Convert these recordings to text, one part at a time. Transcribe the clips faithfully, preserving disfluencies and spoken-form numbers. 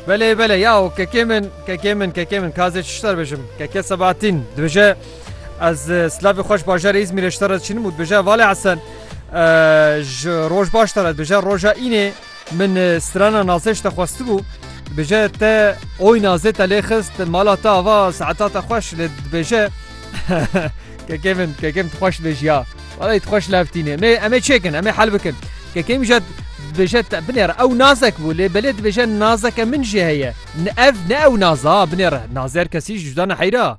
بله بله یا که من که من که من کازه چشتر بشم که سبعتین دبجه از سلاوی خوش باجر ازمیر اشتر چین بود بجه واله حسن روش باشتر بجه روژا اینه من سترانا نازش تخواسته بو بجه تا اوی نازه تلی خست مالا تا آوا ساعتات خوش لد بجه که من که من تخوش بجه یا والله تخوش لافتینه می امی چکن امی حل بکن که میجد بجد بنير او نازك بولي بلد بجد نازك من جهه نأف نأو نازا بنير نازر كسي جدان حيرا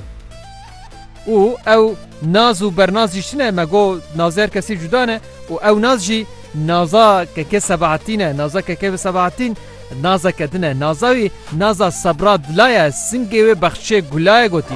او او نازو برنازي شنه مگو نازر كسي جدانه و او نازجي نازا كك سبعتين نازا كك سبعتين نازا كدنه نازاوي نازا صبرات لايا سنگي بخشه گلاي گوتي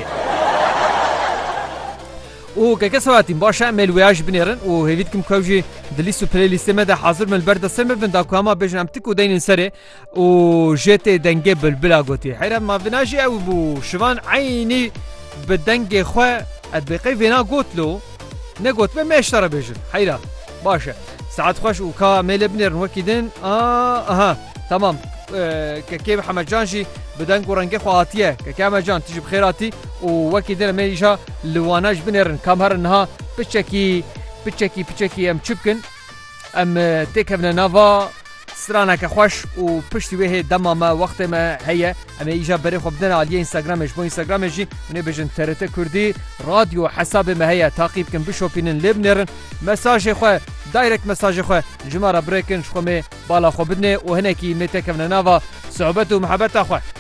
و که سواتیم باشه ملویاج بنیرن و هیوید کم کوجی دلیسو پلیلیست مده حاضر مل برد سر مبن دا کوما بجنم تکو دین سره و جت دنگه بلبلا گوتی حیرا ما بناجی او بو شوان عینی بدنگ خو ادبقی وینا گوتلو نگوت به مشتره بجن حیرا باشه ساعت خوش و کا مل بنیرن وکیدن اه اها تمام که کی محمد جانجی بدن قرنگه خواتیه که کامل جان تجيب خيراتي ووكي دنا ميجا لواناج بنرن كامهر انها بتشكي بتشكي بتشكي ام تشبكن ام تكفنا نافا سرانا كخوش وبشتي وهي دمما وقت ما هي ام ايجا بري خو بدنا على انستغرام ايش بو انستغرام جي من بجن ترت كردي راديو حساب ما هي تعقيب كن بشوبين لبنرن مساج خو دايركت مساج خو جماره بريكن شخمه بالا خو بدنا وهناكي متكفنا نافا صعوبته ومحبته اخوه